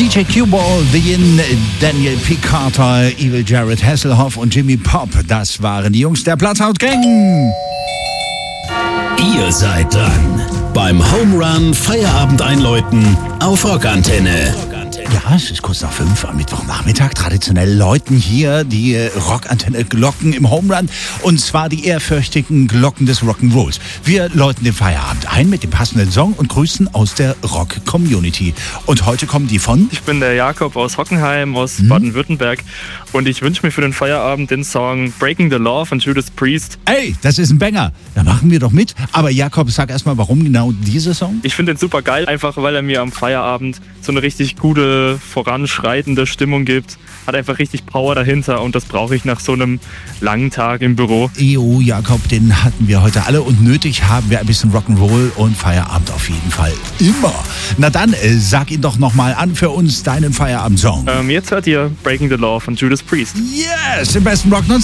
DJ Q-Ball, The In, Daniel P. Carter, Evil Jared Hasselhoff und Jimmy Pop. Das waren die Jungs der Platzhaut Gang. Ihr seid dran beim Home Run Feierabend einläuten auf Rockantenne. Ja, es ist kurz nach 5 am Mittwochnachmittag. Traditionell läuten hier die Rockantenne-Glocken im Home Run. Und zwar die ehrfürchtigen Glocken des Rock'n'Rolls. Wir läuten den Feierabend ein mit dem passenden Song und grüßen aus der Rock-Community. Und heute kommen die von... Ich bin der Jakob aus Hockenheim, aus Baden-Württemberg. Und ich wünsche mir für den Feierabend den Song Breaking the Law von Judas Priest. Ey, das ist ein Banger. Da machen wir doch mit. Aber Jakob, sag erstmal, warum genau dieser Song? Ich finde den super geil, einfach weil er mir am Feierabend so eine richtig gute, voranschreitende Stimmung gibt. Hat einfach richtig Power dahinter und das brauche ich nach so einem langen Tag im Büro. Jo, Jakob, den hatten wir heute alle und nötig haben wir ein bisschen Rock'n'Roll und Feierabend auf jeden Fall immer. Na dann, sag ihn doch nochmal an für uns deinen Feierabend-Song. Jetzt hört ihr Breaking the Law von Judas Priest. Yes, im besten Rock